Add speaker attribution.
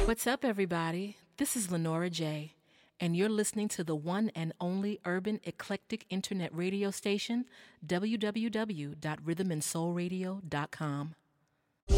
Speaker 1: What's up, everybody? This is Lenora J., and you're listening to the one and only urban eclectic internet radio station, www.rhythmandsoulradio.com.